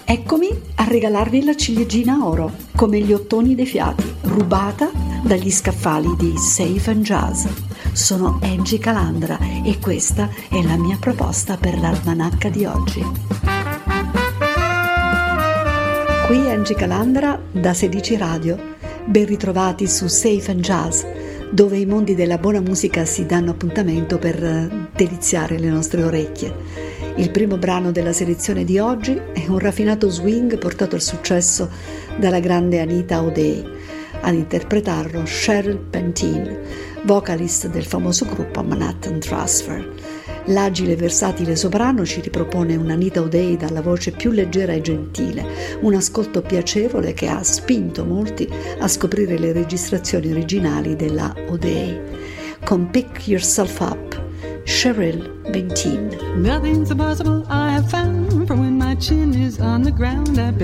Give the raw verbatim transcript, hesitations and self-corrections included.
Eccomi a regalarvi la ciliegina oro, come gli ottoni dei fiati, rubata dagli scaffali di Safe and Jazz. Sono Angie Calandra e questa è la mia proposta per l'almanacca di oggi. Qui Angie Calandra da sedici Radio. Ben ritrovati su Safe and Jazz, dove i mondi della buona musica si danno appuntamento per deliziare le nostre orecchie. Il primo brano della selezione di oggi è un raffinato swing portato al successo dalla grande Anita O'Day. Ad interpretarlo Cheryl Pentine, vocalist del famoso gruppo Manhattan Transfer. L'agile e versatile soprano ci ripropone un'Anita O'Day dalla voce più leggera e gentile, un ascolto piacevole che ha spinto molti a scoprire le registrazioni originali della O'Day. Con Pick Yourself Up, Cheryl Pentine. Nothing's impossible I have found, from when my chin is on the ground I